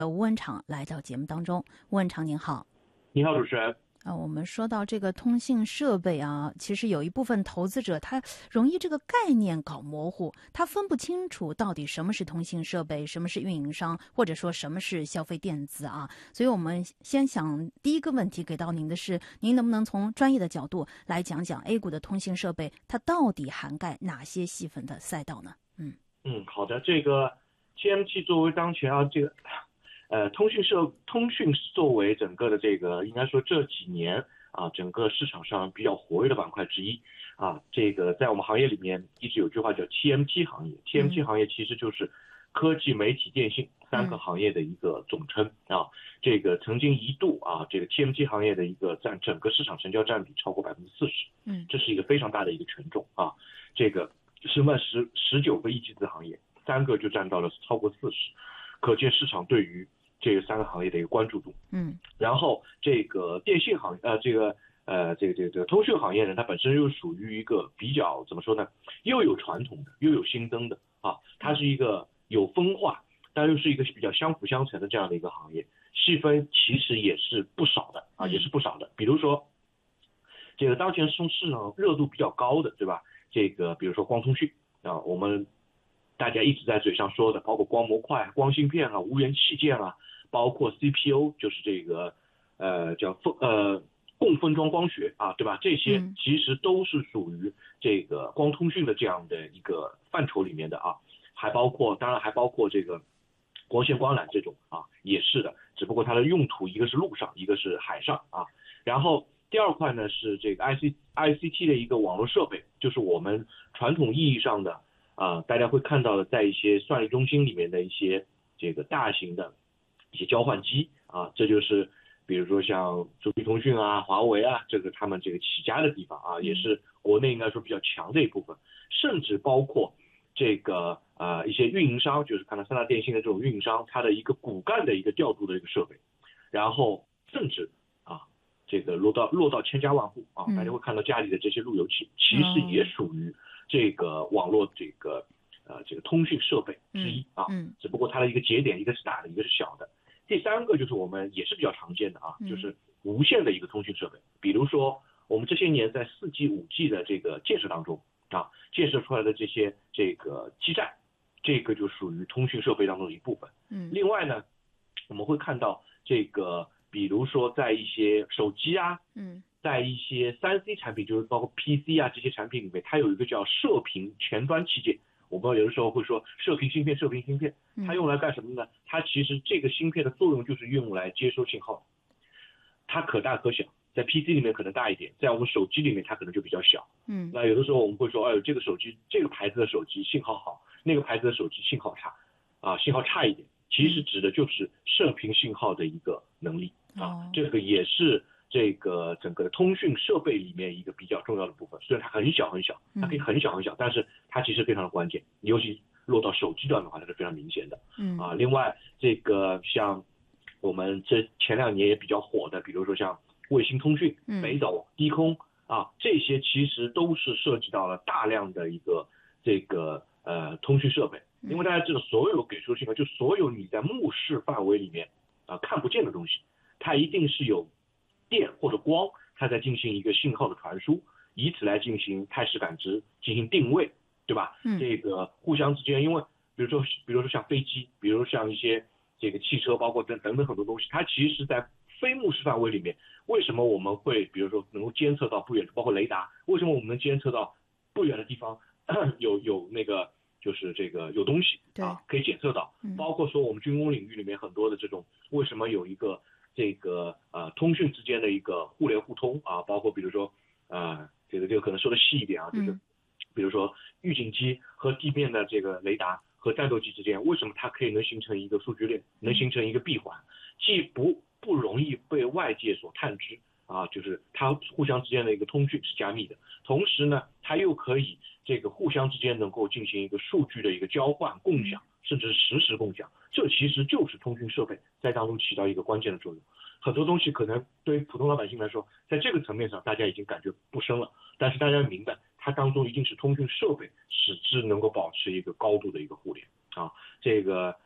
吴文畅来到节目当中。吴文畅您好。 你好，主持人。 我们说到这个通信设备啊，其实有一部分投资者他容易这个概念搞模糊，他分不清楚到底什么是通信设备，什么是运营商，或者说什么是消费电子啊。所以我们先想第一个问题给到您的是，您能不能从专业的角度来讲讲 A 股的通信设备它到底涵盖哪些细分的赛道呢？ 好的，这个 TMT 作为当前这个通讯作为整个的这个应该说这几年整个市场上比较活跃的板块之一这个在我们行业里面一直有句话叫 TMT 行业。TMT 行业其实就是科技、媒体、电信三个行业的一个总称这个曾经一度这个 TMT 行业的一个占整个市场成交占比超过40%，这是一个非常大的一个权重这个19个一级子行业，3个就占到了超过40%，可见市场对于这个3个行业的一个关注度。然后这个电信行业这个通讯行业呢，它本身又属于一个比较怎么说呢，又有传统的又有新增的它是一个有分化但又是一个比较相辅相成的这样的一个行业，细分其实也是不少的也是不少的。比如说这个当前市场热度比较高的，对吧？这个比如说光通讯我们大家一直在嘴上说的，包括光模块、光芯片无源器件包括 CPO， 就是这个叫共分装光学对吧？这些其实都是属于这个光通讯的这样的一个范畴里面的当然还包括这个光线光缆这种也是的，只不过它的用途一个是陆上，一个是海上然后第二块呢是这个 ICT 的一个网络设备，就是我们传统意义上的大家会看到的，在一些算力中心里面的一些这个大型的一些交换机这就是比如说像中兴通讯华为这个他们这个起家的地方也是国内应该说比较强的一部分，甚至包括这个一些运营商，就是看到3大电信的这种运营商，它的一个骨干的一个调度的一个设备，然后甚至这个落到千家万户大家会看到家里的这些路由器，其实也属于这个网络这个通讯设备之一只不过它的一个节点一个是大的，一个是小的。第三个就是我们也是比较常见的就是无线的一个通讯设备，比如说我们这些年在4G、5G 的这个建设当中建设出来的这些这个基站，这个就属于通讯设备当中的一部分。另外呢，我们会看到这个比如说在一些手机在一些3C 产品，就是包括 PC 这些产品里面，它有一个叫射频前端器件。我们有的时候会说射频芯片，它用来干什么呢？它其实这个芯片的作用就是用来接收信号，它可大可小，在 PC 里面可能大一点，在我们手机里面它可能就比较小。那有的时候我们会说，这个手机这个牌子的手机信号好，那个牌子的手机信号差信号差一点，其实指的就是射频信号的一个能力这个也是这个整个通讯设备里面一个比较重要的部分。虽然它很小很小，它可以很小很小，但是它其实非常的关键，尤其落到手机端的话，它是非常明显的。另外这个像我们这前2年也比较火的，比如说像卫星通讯、北斗、低空这些其实都是涉及到了大量的一个这个通讯设备。因为大家知道，所有给出的信号，就所有你在目视范围里面看不见的东西，它一定是有电或者光，它在进行一个信号的传输，以此来进行态势感知，进行定位，对吧？这个互相之间，因为比如说像飞机，比如像一些这个汽车，包括等等很多东西，它其实在非目视范围里面，为什么我们会比如说能够监测到不远，包括雷达，为什么我们能监测到不远的地方有那个就是这个有东西可以检测到，包括说我们军工领域里面很多的这种，为什么有一个这个通讯之间的一个互联互通包括比如说这个可能说的细一点就是比如说预警机和地面的这个雷达和战斗机之间，为什么它可以能形成一个数据链，能形成一个闭环，既不容易被外界所探知就是它互相之间的一个通讯是加密的，同时呢它又可以这个互相之间能够进行一个数据的一个交换共享，甚至是实时共享，这其实就是通讯设备在当中起到一个关键的作用。很多东西可能对于普通老百姓来说，在这个层面上大家已经感觉不深了，但是大家明白它当中一定是通讯设备使之能够保持一个高度的一个互联这个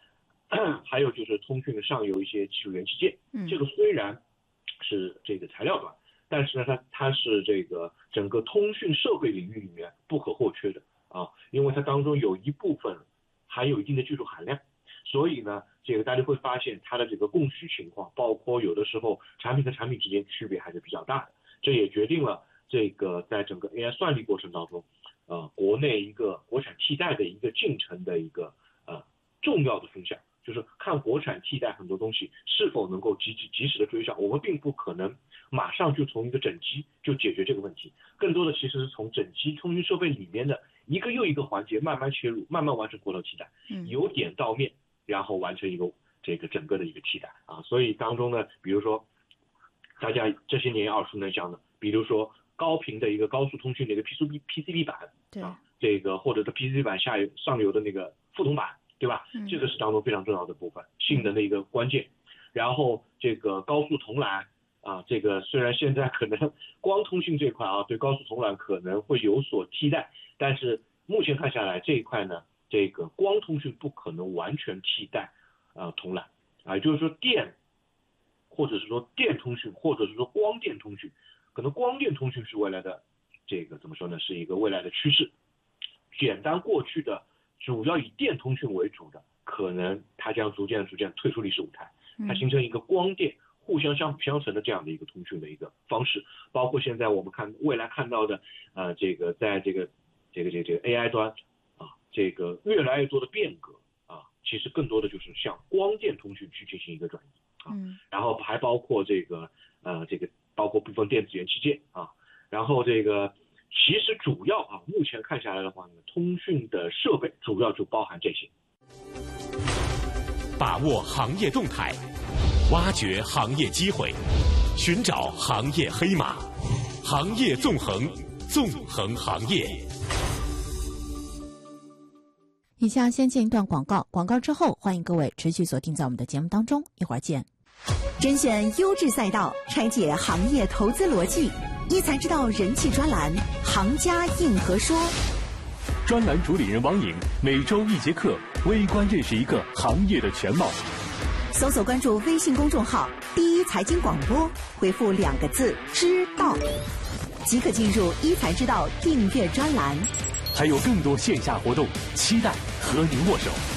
还有就是通讯上游一些技术元器件，这个虽然是这个材料端，但是呢，它是这个整个通讯设备领域里面不可或缺的啊，因为它当中有一部分含有一定的技术含量，所以呢，这个大家会发现它的这个供需情况，包括有的时候产品和产品之间区别还是比较大的，这也决定了这个在整个 AI 算力过程当中，国内一个国产替代的一个进程的一个重要的风向。就是看国产替代很多东西是否能够及时的追上，我们并不可能马上就从一个整机就解决这个问题，更多的其实是从整机通讯设备里面的一个又一个环节慢慢切入，慢慢完成国头替代，由点到面，然后完成一个这个整个的一个替代啊。所以当中呢，比如说大家这些年耳熟能详的，比如说高频的一个高速通讯的一个 PCB 板， 对啊， 这个或者是 PCB 板上游的那个副铜板。对吧？这个是当中非常重要的部分，性能的一个关键。然后这个高速铜缆啊，这个虽然现在可能光通讯这块啊，对高速铜缆可能会有所替代，但是目前看下来这一块呢，这个光通讯不可能完全替代铜缆啊，也就是说电，或者是说电通讯，或者是说光电通讯，可能光电通讯是未来的这个怎么说呢？是一个未来的趋势。简单过去的。主要以电通讯为主的，可能它将逐渐退出历史舞台，它形成一个光电互相相成的这样的一个通讯的一个方式。包括现在我们未来看到的，这个在这个 AI 端啊，这个越来越多的变革啊，其实更多的就是向光电通讯去进行一个转移啊，然后还包括这个包括部分电子元器件啊，然后这个。其实主要目前看下来的话呢，通讯的设备主要就包含这些。 把握行业动态，挖掘行业机会，寻找行业黑马，行业纵横，纵横行业。 以下先进一段广告，广告之后欢迎各位持续锁定在我们的节目当中，一会儿见。 甄选优质赛道，拆解行业投资逻辑。一才知道人气专栏，行家硬核说。 专栏主理人王颖每周1节课，微观认识一个行业的全貌。 搜索关注微信公众号“第一财经广播”，回复2个字“知道”，即可进入一才知道订阅专栏。 还有更多线下活动，期待和您握手。